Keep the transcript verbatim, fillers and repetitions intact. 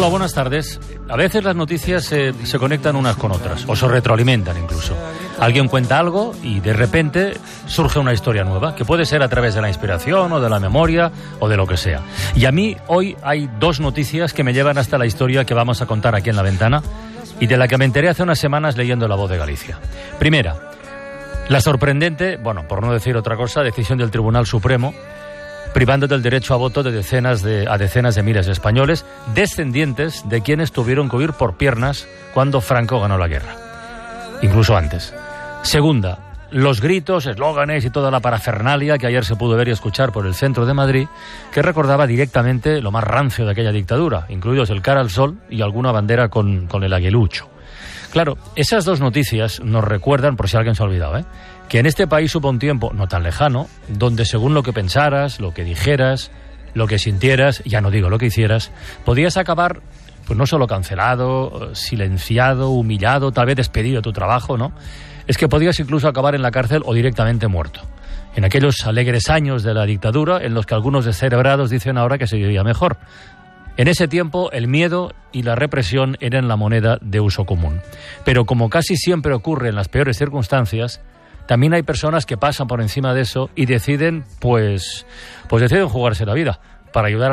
Hola, buenas tardes. A veces las noticias eh, se conectan unas con otras, o se retroalimentan incluso. Alguien cuenta algo y de repente surge una historia nueva, que puede ser a través de la inspiración o de la memoria o de lo que sea. Y a mí hoy hay dos noticias que me llevan hasta la historia que vamos a contar aquí en La Ventana y de la que me enteré hace unas semanas leyendo La Voz de Galicia. Primera, la sorprendente, bueno, por no decir otra cosa, decisión del Tribunal Supremo privando del derecho a voto de decenas de, a decenas de miles de españoles, descendientes de quienes tuvieron que huir por piernas cuando Franco ganó la guerra. Incluso antes. Segunda, los gritos, eslóganes y toda la parafernalia que ayer se pudo ver y escuchar por el centro de Madrid, que recordaba directamente lo más rancio de aquella dictadura, incluidos el cara al sol y alguna bandera con, con el aguilucho. Claro, esas dos noticias nos recuerdan, por si alguien se ha olvidado, ¿eh? que en este país hubo un tiempo no tan lejano, donde según lo que pensaras, lo que dijeras, lo que sintieras, ya no digo lo que hicieras, podías acabar, pues no solo cancelado, silenciado, humillado, tal vez despedido de tu trabajo, ¿no? Es que podías incluso acabar en la cárcel o directamente muerto. En aquellos alegres años de la dictadura, en los que algunos descerebrados dicen ahora que se vivía mejor. En ese tiempo, el miedo y la represión eran la moneda de uso común. Pero como casi siempre ocurre en las peores circunstancias, también hay personas que pasan por encima de eso y deciden, pues, pues deciden jugarse la vida para ayudar a